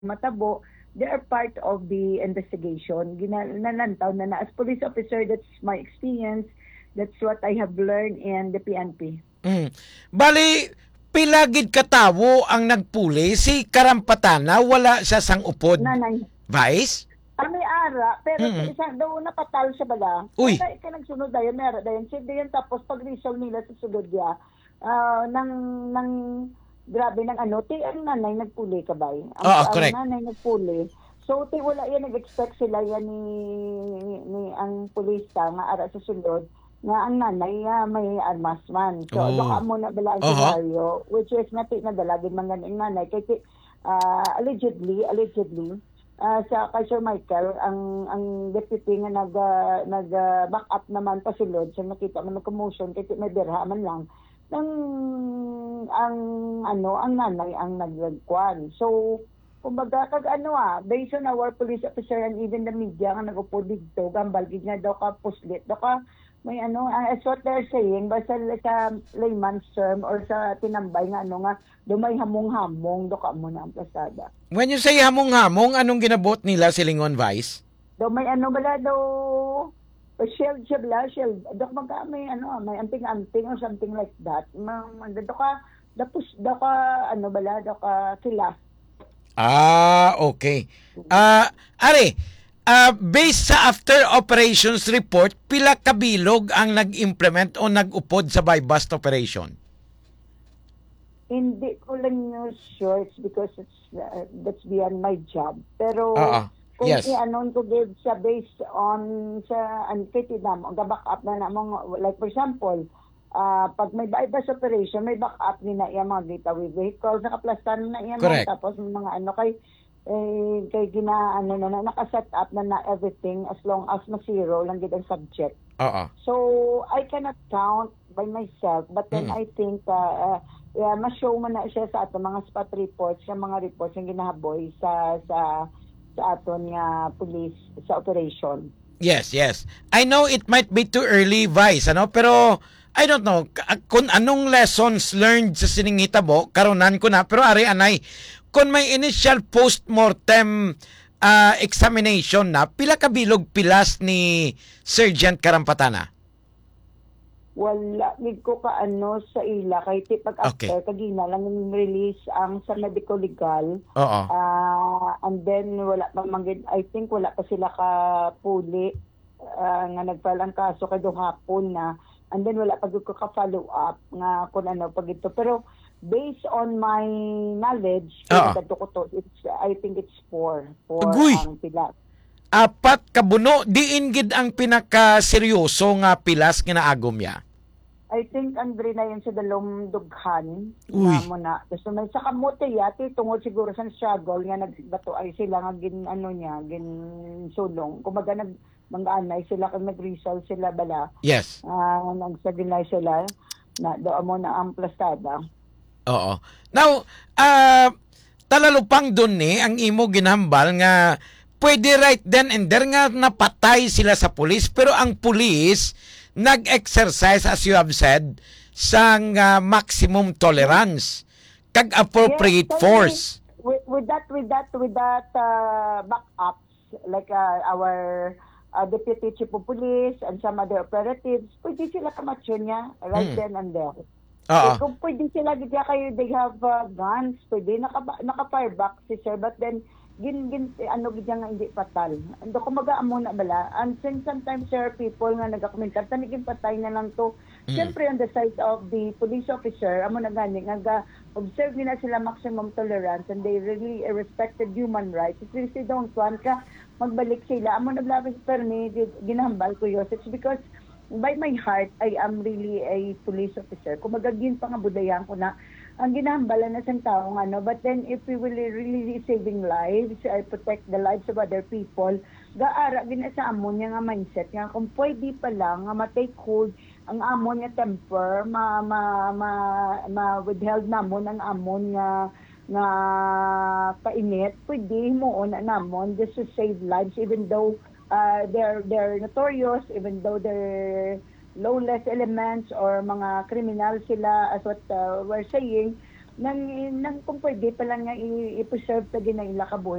matabo, they are part of the investigation. Nanantaw na as police officer, that's my experience. That's what I have learned in the PNP. Bali, pilagid katawo ang nagpuli si Karampatana, wala siya sang upod. Nanay. Vice? May ara, pero isang daw napatal siya bala. Uy. Kaya ka nagsunod dayon, meron dayon. Siya dayon, tapos pag-resol nila sa sunod niya, grabe ng ano, ang nanay nagpuli ka ba? Correct. Ang nanay nagpuli. So, wala yan, nag-expect sila yan ni ang pulista nga ara sa sunod, nga ang nanay may armas man. So, doka mo na bala ang scenario, which is natin na dalagin man ganing nanay. Kasi, allegedly, sa kay Sir Michael, ang deputy nga nag-back up naman pasulod, so nakita man commotion kasi may birhaman lang ang nanay ang nagkuan. So kumbaga based on our police officer and even the media nga nagupo dito, gambal gid nga daw ka puslit, daw ka may as what they're saying, basta sa layman's term or sa tinambay nga dumay hamong-hamong, doka mo na ang plasada. When you say hamong-hamong, anong ginabot nila si Lingon Vice? May shield siya bala, shield. Dok may anting-anting or something like that. Doka sila. Okay. Based sa after operations report, pila kabilog ang nag-implement o nag-upod sa buy-bust operation? Hindi ko lang sure, it's because that's beyond my job. Pero kung i-anon ko give siya based on sa antitinam, ga-back up na namang, like for example, pag may buy-bust operation, may back up ni na iya mga gateway vehicles, nakaplastan na iya mga, tapos mga kay nakaset up na everything as long as ma-zero lang gid ang subject. So I cannot count by myself, but then I think ma-show man na siya sa ato mga spot reports, sa mga reports yung ginahaboy sa aton nga police sa operation. Yes. I know it might be too early, Vice, pero I don't know kung anong lessons learned sa siningitabo, karunan ko na, pero anay, kung may initial post-mortem examination na, pila kabilog pilas ni Sergeant Karampatana? Wala, ko sa ila, kay pag after, kagina lang yung release ang sa medical legal. And then, wala pa I think wala pa sila ka-puli nga nagfile ang kaso kay hapon na. And then, wala pa ko ka-follow up nga kung pag ito. Pero, based on my knowledge, I think it's 4 ang pilas. 4 kabuno, diin gid ang pinaka-seryoso nga pilas ginaagom ya? I think Andre na yun sa dalawang dughan. Mo na. Gusto may sa kamote yati, tungod siguro sa struggle nga nagbato ay sila nga gin sulong. Kumbaga mag-anay sila kung nag-result sila bala. Yes. Nagsaginay sila na doon mo na ang plastada. Oo. Now, talalupang doon ang imo ginhambal nga pwede right then and there nga napatay sila sa pulis, pero ang pulis nag-exercise, as you have said, sa maximum tolerance kag appropriate force. With that backups, like our deputy chief of police and some other operatives, pwede sila kamatsyon niya right then and there. Kung pwede sila kayo, they have guns, pwede naka-fireback si sir, but then nga hindi patal. Ando ko mag-aamo na bala. And since sometimes there are people nga nagakomentar, tanigin patay na lang to. Siyempre on the side of the police officer, amo na gani, observe nila sila maximum tolerance and they really respected human rights. If they don't want ka, magbalik sila. Amo na blabas per me, ginahambal ko yun. It's because by my heart, I am really a police officer. Kung magagin pa nga budayan ko na, ang ginahambala na sa taong but then if we will really saving lives, I protect the lives of other people, gaara gina sa amon niya nga mindset nga kung pwede pa lang nga ma-take hold ang amon niya temper, withheld namon ang amon nga painit, pwede mo namon just to save lives, even though they're notorious, even though they're lawless elements or mga criminal sila, as what we're saying, nang kung pwede pa lang nga i-preserve ta ginay ila kabuhi